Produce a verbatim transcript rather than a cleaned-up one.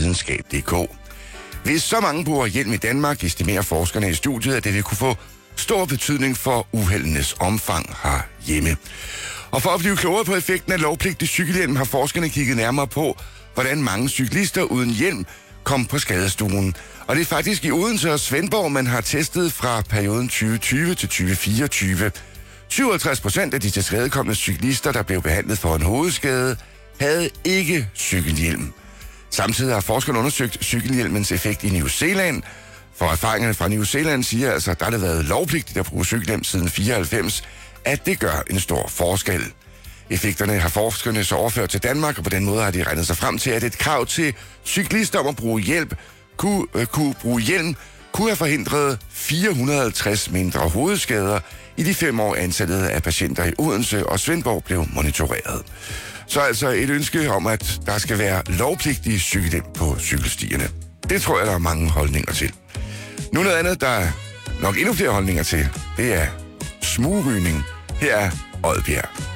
videnskab punktum d k. Hvis så mange bruger hjelm i Danmark, estimerer forskerne i studiet, at det vil kunne få stor betydning for uheldenes omfang herhjemme. Og for at blive klogere på effekten af lovpligtig cykelhjelm, har forskerne kigget nærmere på, hvordan mange cyklister uden hjelm kom på skadestuen. Og det er faktisk i Odense og Svendborg, man har testet fra perioden tyve tyve til tyve fireogtyve. syvoghalvtreds procent af de tilskadekomne cyklister, der blev behandlet for en hovedskade, havde ikke cykelhjelm. Samtidig har forskerne undersøgt cykelhjelmens effekt i New Zealand. For erfaringerne fra New Zealand siger altså, at der har været lovpligtigt at bruge cykelhjelm siden fireoghalvfems, at det gør en stor forskel. Effekterne har forskerne så overført til Danmark, og på den måde har de regnet sig frem til, at et krav til cyklister om at bruge hjælp kunne, øh, kunne bruge hjelm kunne have forhindret fire hundrede og halvtreds mindre hovedskader i de fem år, antallet af patienter i Odense og Svendborg blev monitoreret. Så altså et ønske om, at der skal være lovpligtige cykelhjelm på cykelstierne. Det tror jeg, der er mange holdninger til. Nu noget andet, der er nok endnu flere holdninger til, det er smugrygning. Her er Oddbjerg.